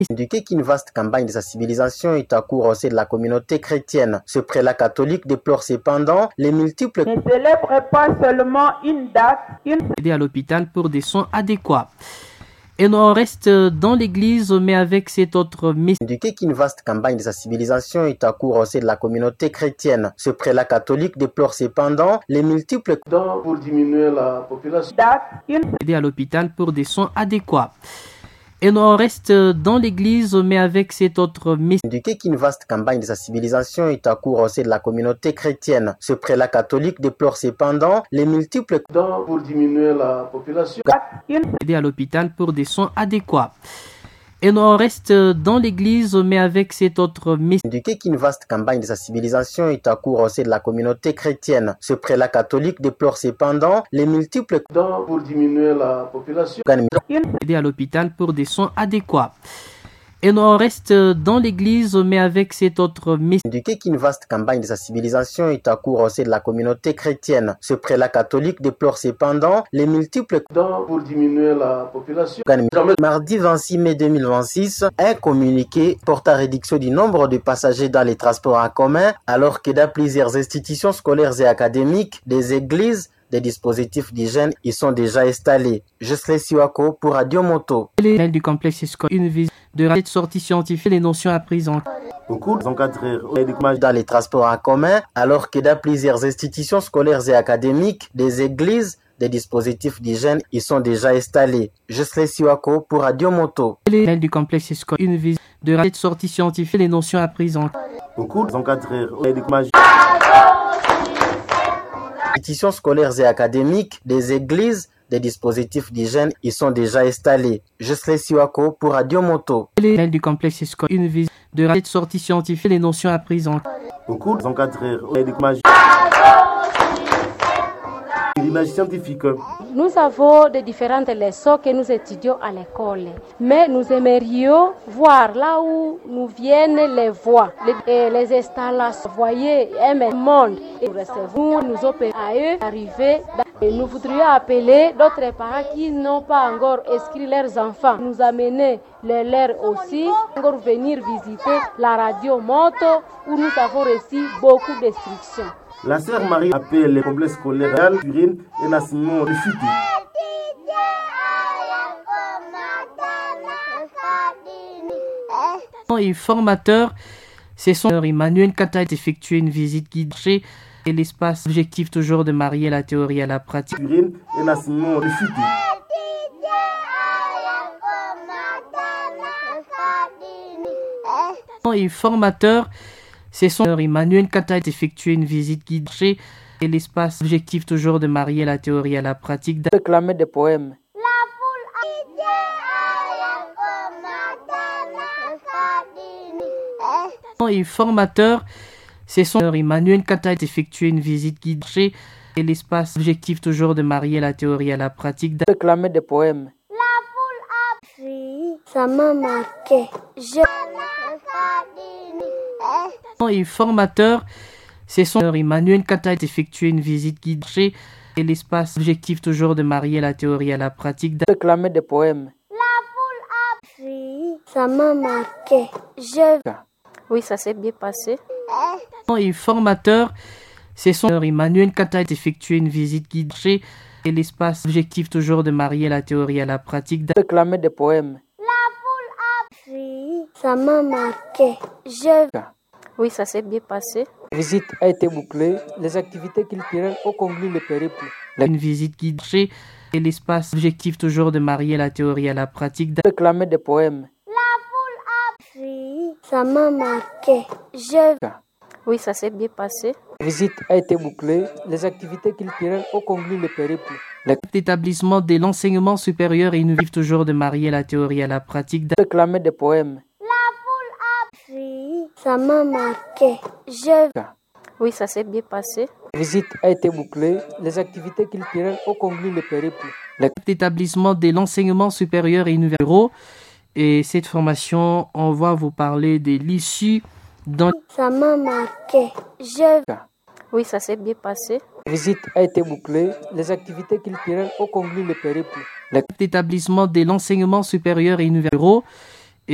indiqué qu'une vaste campagne de sensibilisation est en cours au sein de la communauté chrétienne. Ce prélat catholique déplore cependant les multiples ne célèbre pas seulement une date, à l'hôpital pour des soins adéquats. Et on reste dans l'église, mais avec cet autre message. Indiqué qu'une vaste campagne de sensibilisation est en cours au sein de la communauté chrétienne. Ce prélat catholique déplore cependant les multiples pour diminuer la population. À l'hôpital pour des soins adéquats. Et on reste dans l'église, mais avec cet autre message. Indiqué qu'une vaste campagne de sensibilisation est en cours au sein de la communauté chrétienne. Ce prélat catholique déplore cependant les multiples pour diminuer la population. À l'hôpital pour des soins adéquats. Et on reste dans l'église, mais avec cet autre message. Indiqué qu'une vaste campagne de sensibilisation est en cours au sein de la communauté chrétienne. Ce prélat catholique déplore cependant les multiples pour diminuer la population. À l'hôpital pour des soins adéquats. Et on reste dans l'église, mais avec cet autre message. Indiqué qu'une vaste campagne de sensibilisation est en cours au sein de la communauté chrétienne. Ce prélat catholique déplore cependant les multiples pour diminuer la population. Mardi 26 mai 2026, un communiqué porte à réduction du nombre de passagers dans les transports en commun, alors que dans plusieurs institutions scolaires et académiques, des églises, des dispositifs d'hygiène y sont déjà installés. Jocelyn Siwako pour Radio Moto. Du complexe scolaire, une visite de cette sortie scientifique, les notions apprises en cours dans les transports en commun, alors que dans plusieurs institutions scolaires et académiques, des églises, des dispositifs d'hygiène y sont déjà installés. Jocelyn Siwako pour Radio Moto. Du complexe scolaire, une visite de cette sortie scientifique, les notions apprises en cours institutions scolaires et académiques, des églises, des dispositifs d'hygiène y sont déjà installés. Jocelyn Siwako pour Radio Moto. Du complexe scolaire, une visite de cette sortie scientifique, les notions apprises en cours scientifique. Nous avons de différentes leçons que nous étudions à l'école, mais nous aimerions voir là où nous viennent les voies, les installations. Vous voyez, un monde, et nous recevons, nous opérons à eux, arriver. Et nous voudrions appeler d'autres parents qui n'ont pas encore inscrit leurs enfants, nous amener les leurs aussi, encore venir visiter la radio Moto où nous avons reçu beaucoup d'instructions. La sœur Marie appelle les complexes scolaires Turine et Nassimon Refuti. Et formateur, c'est son Emmanuel Kata effectué une visite guidée et l'espace objectif toujours de marier la théorie à la pratique. Turine et Nassimon Refuti. Et formateur, c'est son Emmanuel Kata effectué une visite guidée et l'espace objectif toujours de marier la théorie à la pratique. Réclamer des poèmes. Et formateur, c'est son Emmanuel Kata effectué une visite guidée et l'espace objectif toujours de marier la théorie à la pratique. Réclamer des poèmes. Ça m'a marqué. Et formateur, c'est son Emmanuel Kata effectué une visite guidée et l'espace objectif toujours de marier la théorie à la pratique. Réclamer des poèmes. Ça m'a marqué. Oui, ça s'est bien passé. Et formateur, c'est son Emmanuel Kata effectué une visite guidée et l'espace objectif toujours de marier la théorie à la pratique. Réclamer des poèmes. Ça m'a marqué. Oui, ça s'est bien passé. La visite a été bouclée. Les activités culturelles ont conclu le périple. Une visite guidée et l'espace objectif toujours de marier la théorie à la pratique. Réclamer des poèmes. Ça m'a marqué. Oui, ça s'est bien passé. La visite a été bouclée. Les activités culturelles ont conclu le périple. L'établissement de l'enseignement supérieur innove toujours de marier la théorie à la pratique. Réclamer des poèmes. Ça m'a marqué. Oui, ça s'est bien passé. La visite a été bouclée. Les activités culturelles ont conclu le périple. L'établissement de l'enseignement supérieur innove. Et cette formation, on va vous parler de l'issue dans... Ça m'a marqué. Oui, ça s'est bien passé. La visite a été bouclée. Les activités culturelles ont conclu le périple. L'établissement de l'enseignement supérieur innove.